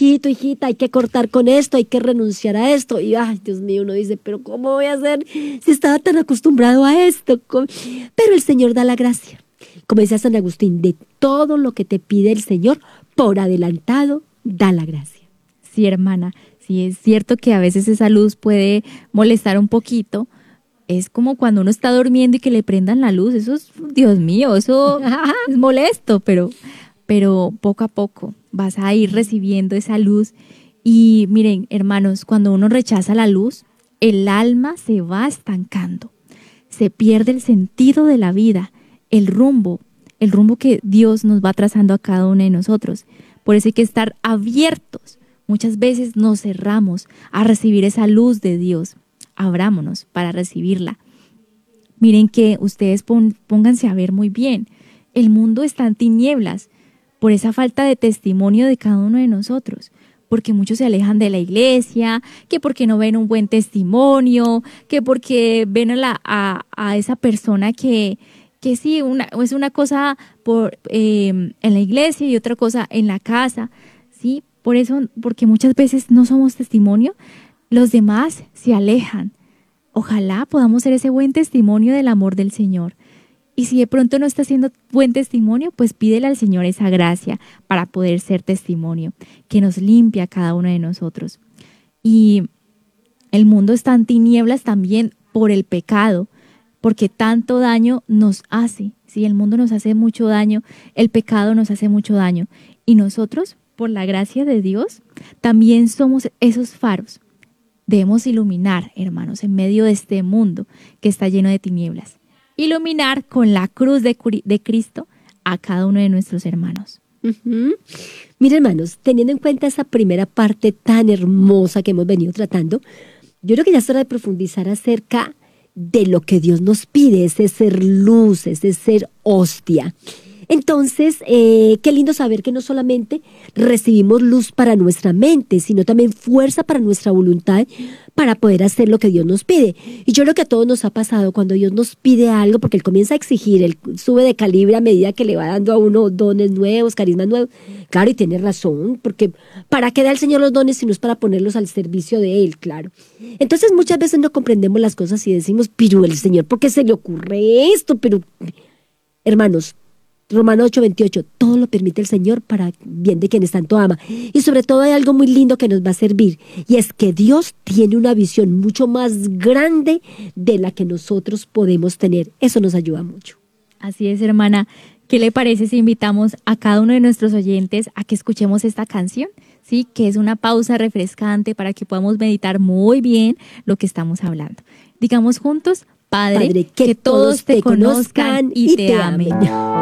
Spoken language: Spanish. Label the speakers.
Speaker 1: hijito, hijita, hay que cortar con esto, hay que renunciar a esto. Y, ay, Dios mío, uno dice, pero ¿cómo voy a hacer si estaba tan acostumbrado a esto? Pero el Señor da la gracia. Como decía San Agustín, de todo lo que te pide el Señor, por adelantado, da la gracia.
Speaker 2: Sí, hermana, sí es cierto que a veces esa luz puede molestar un poquito. Es como cuando uno está durmiendo y que le prendan la luz. Eso es, Dios mío, eso es molesto, pero poco a poco vas a ir recibiendo esa luz. Y miren, hermanos, cuando uno rechaza la luz, el alma se va estancando. Se pierde el sentido de la vida, el rumbo que Dios nos va trazando a cada uno de nosotros. Por eso hay que estar abiertos. Muchas veces nos cerramos a recibir esa luz de Dios. Abrámonos para recibirla. Miren que ustedes pónganse a ver muy bien. El mundo está en tinieblas por esa falta de testimonio de cada uno de nosotros. Porque muchos se alejan de la iglesia, que porque no ven un buen testimonio, que porque ven a esa persona que sí, es una cosa en la iglesia y otra cosa en la casa, ¿sí? Por eso, porque muchas veces no somos testimonio, los demás se alejan. Ojalá podamos ser ese buen testimonio del amor del Señor. Y si de pronto no está haciendo buen testimonio, pues pídele al Señor esa gracia para poder ser testimonio, que nos limpia a cada uno de nosotros. Y el mundo está en tinieblas también por el pecado, porque tanto daño nos hace. Sí, el mundo nos hace mucho daño, el pecado nos hace mucho daño. Y nosotros, por la gracia de Dios, también somos esos faros. Debemos iluminar, hermanos, en medio de este mundo que está lleno de tinieblas. Iluminar con la cruz de Cristo a cada uno de nuestros hermanos.
Speaker 1: Mira, hermanos, teniendo en cuenta esa primera parte tan hermosa que hemos venido tratando, yo creo que ya es hora de profundizar acerca de lo que Dios nos pide, ese ser luz, ese ser hostia. Entonces, qué lindo saber que no solamente recibimos luz para nuestra mente, sino también fuerza para nuestra voluntad para poder hacer lo que Dios nos pide. Y yo creo que a todos nos ha pasado cuando Dios nos pide algo, porque Él comienza a exigir, Él sube de calibre a medida que le va dando a uno dones nuevos, carismas nuevos. Claro, y tiene razón, porque ¿para qué da el Señor los dones si no es para ponerlos al servicio de Él? Claro. Entonces muchas veces no comprendemos las cosas y decimos, pero el Señor, ¿por qué se le ocurre esto? Pero, hermanos, Romanos 8:28, todo lo permite el Señor para bien de quienes tanto ama. Y sobre todo hay algo muy lindo que nos va a servir, y es que Dios tiene una visión mucho más grande de la que nosotros podemos tener. Eso nos ayuda mucho.
Speaker 2: Así es, hermana. ¿Qué le parece si invitamos a cada uno de nuestros oyentes a que escuchemos esta canción? Sí, que es una pausa refrescante para que podamos meditar muy bien lo que estamos hablando. Digamos juntos, Padre, que todos te conozcan y te amen.